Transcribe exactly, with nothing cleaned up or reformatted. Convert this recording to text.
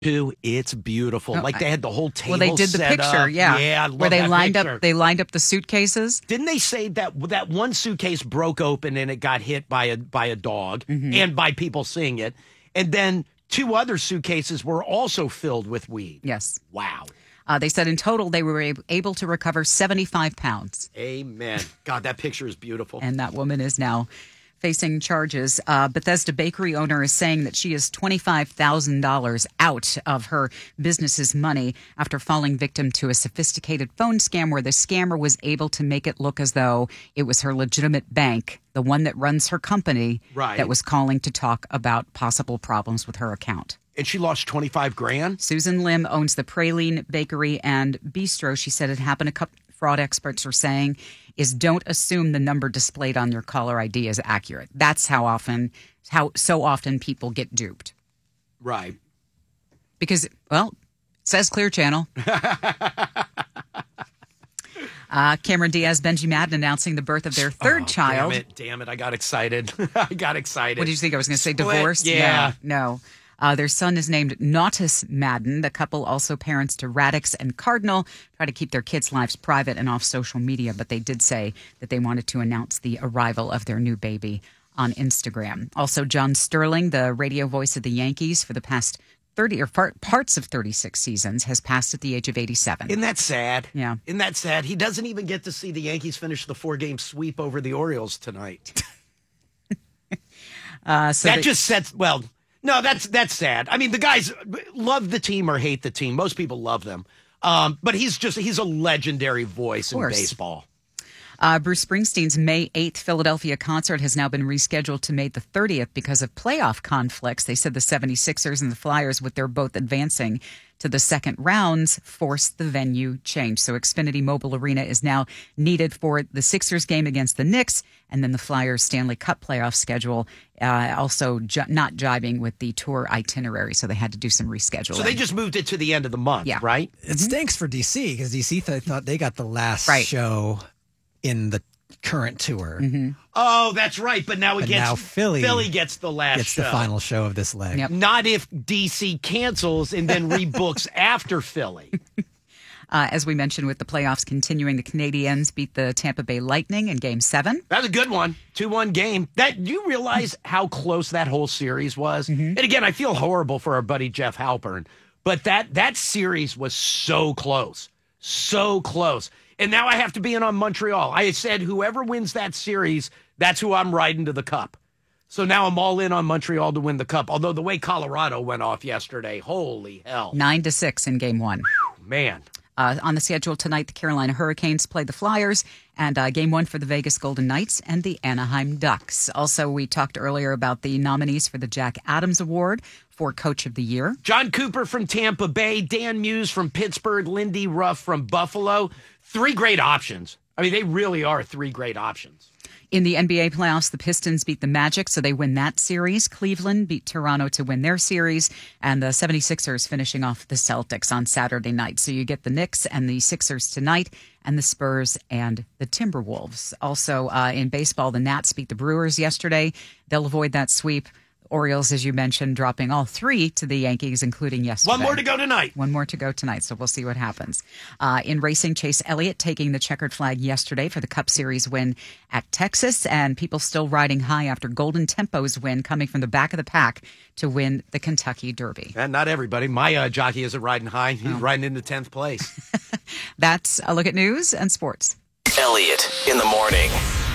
Too, it's beautiful. Oh, like they had the whole table. Well, they did the set picture, up. yeah, yeah. I love where they that lined picture. up. They lined up the suitcases. Didn't they say that that one suitcase broke open and it got hit by a by a dog Mm-hmm. and by people seeing it, and then two other suitcases were also filled with weed. Yes. Wow. Uh, they said in total they were ab- able to recover seventy-five pounds. Amen. God, that picture is beautiful. And that woman is now facing charges. Uh, Bethesda Bakery owner is saying that she is twenty-five thousand dollars out of her business's money after falling victim to a sophisticated phone scam where the scammer was able to make it look as though it was her legitimate bank, the one that runs her company, Right. that was calling to talk about possible problems with her account. And she lost twenty-five grand? Susan Lim owns the Praline Bakery and Bistro. She said it happened a couple. Fraud experts are saying is don't assume the number displayed on your caller I D is accurate. That's how often, how so often people get duped. Right. Because, well, it says Clear Channel. uh, Cameron Diaz, Benji Madden announcing the birth of their third Oh, child. Damn it, damn it. I got excited. I got excited. What did you think? I was going to say Split? divorce? Yeah. No. no. Uh, their son is named Nautis Madden. The couple also parents to Radix and Cardinal. Try to keep their kids' lives private and off social media, but they did say that they wanted to announce the arrival of their new baby on Instagram. Also, John Sterling, the radio voice of the Yankees for the past thirty or far, parts of thirty-six seasons, has passed at the age of eighty-seven. Isn't that sad? Yeah. Isn't that sad? He doesn't even get to see the Yankees finish the four-game sweep over the Orioles tonight. uh, so that they- just sets, well... No, that's that's sad. I mean, the guys love the team or hate the team. Most people love them. Um, but he's just, he's a legendary voice in course. baseball. Uh, Bruce Springsteen's May eighth Philadelphia concert has now been rescheduled to May the thirtieth because of playoff conflicts. They said the seventy-sixers and the Flyers, with their both advancing to the second rounds, forced the venue change. So Xfinity Mobile Arena is now needed for the Sixers game against the Knicks, and then the Flyers Stanley Cup playoff schedule uh, also ju- not jibing with the tour itinerary, so they had to do some rescheduling. So they just moved it to the end of the month, Yeah. right? It stinks for D C because D C th- thought they got the last Right. show in the current tour. Oh, that's right. But now it But gets, now Philly Philly gets the last It's show. the final show of this leg. Yep. Not if D C cancels and then rebooks after Philly. Uh, as we mentioned, with the playoffs continuing, the Canadiens beat the Tampa Bay Lightning in Game seven. That's a good one. two one game. That you realize how close that whole series was? And again, I feel horrible for our buddy Jeff Halpern, but that that series was so close. So close. And now I have to be in on Montreal. I said whoever wins that series, that's who I'm riding to the Cup. So now I'm all in on Montreal to win the Cup. Although the way Colorado went off yesterday, holy hell. Nine to six in Game one. Man. Uh, on the schedule tonight, the Carolina Hurricanes play the Flyers, and uh, Game one for the Vegas Golden Knights and the Anaheim Ducks. Also, we talked earlier about the nominees for the Jack Adams Award for Coach of the Year. John Cooper from Tampa Bay, Dan Muse from Pittsburgh, Lindy Ruff from Buffalo. Three great options. I mean, they really are three great options. In the N B A playoffs, the Pistons beat the Magic, so they win that series. Cleveland beat Toronto to win their series, and the seventy-sixers finishing off the Celtics on Saturday night. So you get the Knicks and the Sixers tonight, and the Spurs and the Timberwolves. Also, uh, in baseball, the Nats beat the Brewers yesterday. They'll avoid that sweep. Orioles, as you mentioned, dropping all three to the Yankees, including yesterday. One more to go tonight. One more to go tonight, so we'll see what happens. Uh, in racing, Chase Elliott taking the checkered flag yesterday for the Cup Series win at Texas, and people still riding high after Golden Tempo's win, coming from the back of the pack to win the Kentucky Derby. And not everybody. My uh, jockey isn't riding high. He's riding into tenth place. That's a look at news and sports. Elliot in the morning.